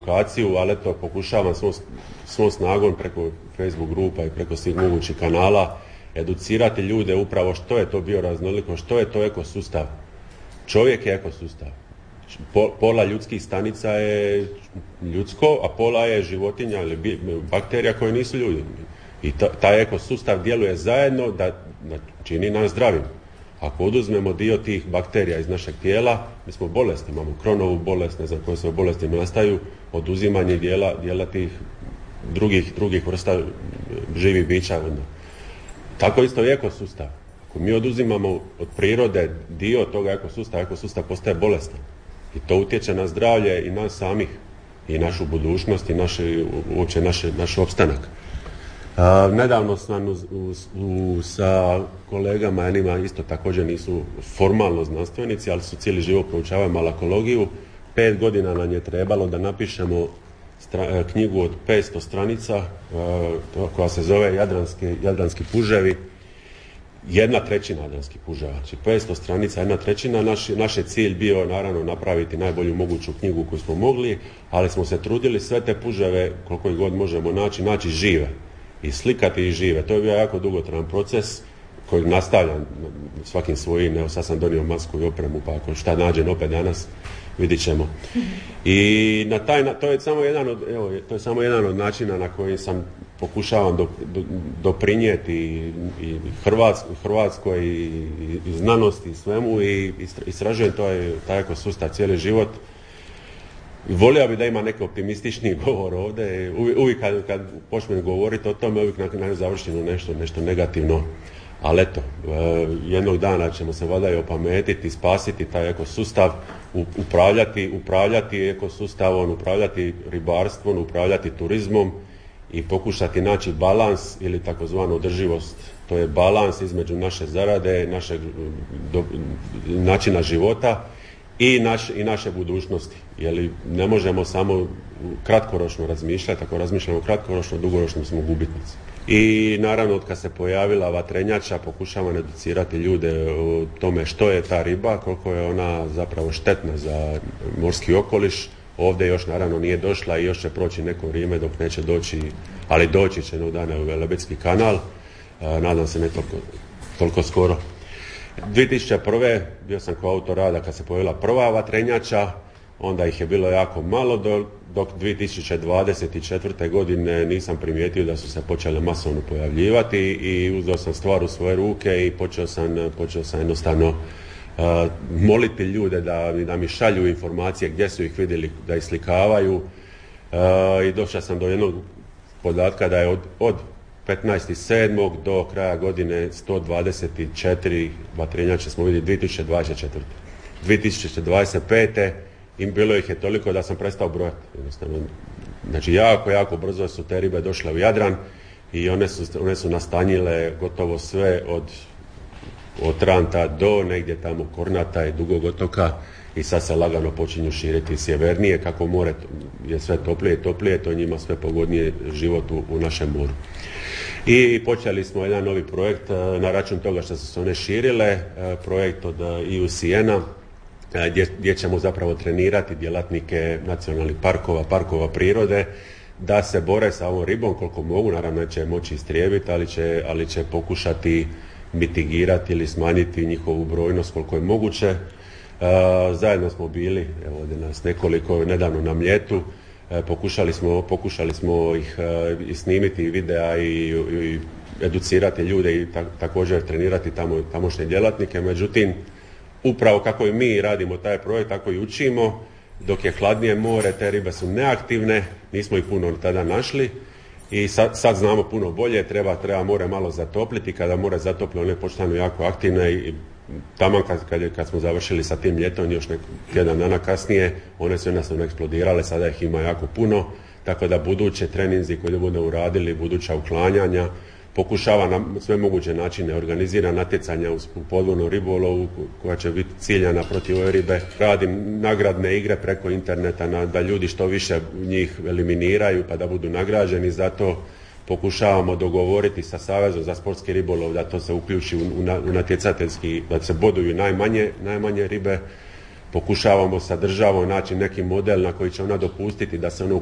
edukaciju, ali eto pokušavam svom snagom preko Facebook grupa i preko svih mogućih kanala educirati ljude upravo što je to bioraznoliko, što je to ekosustav. Čovjek je ekosustav. Pola ljudskih stanica je ljudsko, a pola je životinja ili bakterija koje nisu ljudi. I taj ekosustav djeluje zajedno da čini nas zdravim. Ako oduzmemo dio tih bakterija iz našeg tijela, mi smo bolesni, imamo Crohnovu bolest, ne znam koje sve bolesti nastaju, oduzimanje dijela tih drugih vrsta živih bića. Tako isto i ekosustav. Ako mi oduzimamo od prirode dio toga ekosustav postaje bolestan. I to utječe na zdravlje i nas samih, i našu budućnost, i uopće naš opstanak. Nedavno sam sa kolegama, jednima isto također nisu formalno znanstvenici, ali su cijeli život proučavaju malakologiju. 5 godina nam je trebalo da napišemo knjigu od 500 stranica koja se zove Jadranski puževi. 1/3 jadranskih puževa, znači 500 stranica, 1/3. Naš je cilj bio naravno napraviti najbolju moguću knjigu koju smo mogli, ali smo se trudili sve te puževe koliko ih god možemo naći žive i slikati ih žive. To je bio jako dugotrajan proces koji nastavljam svakim svojim. Evo sad sam donio masku i opremu, pa ako šta nađem opet danas vidit ćemo. I to je samo jedan od načina na koji sam pokušavam doprinijeti i Hrvatskoj i znanosti i svemu, i istražujem taj ekosustav cijeli život. Volio bi da ima neki optimističniji govor ovdje. Uvijek kad počnem govoriti o tome, uvijek na završimo nešto negativno. Ali eto, jednog dana ćemo se valjda i opametiti, spasiti taj ekosustav, upravljati ekosustavom, upravljati ribarstvom, upravljati turizmom i pokušati naći balans ili takozvanu održivost. To je balans između naše zarade, našeg načina života i naše budućnosti. Jer ne možemo samo kratkoročno razmišljati, ako razmišljamo kratkoročno, dugoročno smo gubitnici. I naravno od kad se pojavila vatrenjača pokušavam educirati ljude o tome što je ta riba, koliko je ona zapravo štetna za morski okoliš. Ovdje još naravno nije došla i još će proći neko vrijeme dok neće doći, ali doći će jednog dana u Velebitski kanal, nadam se ne toliko skoro. 2001. bio sam kao autor rada kad se pojavila prva vatrenjača, onda ih je bilo jako malo, dok 2024. godine nisam primijetio da su se počele masovno pojavljivati i uzeo sam stvar u svoje ruke i počeo sam jednostavno moliti ljude da mi šalju informacije gdje su ih vidjeli, da ih slikavaju, i došao sam do jednog podatka da je od 15.7. do kraja godine 124 vatrenjače smo vidjeli 2024. 2025. i bilo ih je toliko da sam prestao brojati. Znači jako brzo su te ribe došle u Jadran i one su nastanjile gotovo sve od Tranta do negdje tamo Kornata i Dugog otoka i sad se lagano počinju širiti sjevernije. Kako more je sve toplije, to je njima sve pogodnije život u našem moru. I počeli smo jedan novi projekt na račun toga što su se one širile, projekt od IUCN-a, gdje ćemo zapravo trenirati djelatnike nacionalnih parkova prirode da se bore sa ovom ribom koliko mogu. Naravno neće moći istrijebiti, ali će pokušati mitigirati ili smanjiti njihovu brojnost koliko je moguće. Zajedno smo bili, evo ovdje nas nekoliko, nedavno na Mljetu. Pokušali smo ih i snimiti videa i educirati ljude i također trenirati tamošnje djelatnike. Međutim, upravo kako i mi radimo taj projekt, tako i učimo. Dok je hladnije more, te ribe su neaktivne, nismo ih puno tada našli i sad znamo puno bolje, treba more malo zatopliti. Kada more zatopi, one počnu jako aktivne i tamo kad smo završili sa tim ljetom, još tjedan dana kasnije, one su jednostavno eksplodirale, sada ih ima jako puno, tako da buduće treninzi koje budemo uradili, buduća uklanjanja, pokušava na sve moguće načine organizira natjecanja u podvodnom ribolovu koja će biti ciljana protiv ove ribe. Radim nagradne igre preko interneta da ljudi što više njih eliminiraju pa da budu nagrađeni. Zato pokušavamo dogovoriti sa Savezom za sportski ribolov da to se uključi u natjecateljski, da se boduju najmanje ribe. pokušavamo sa državom naći neki model na koji će ona dopustiti da se ono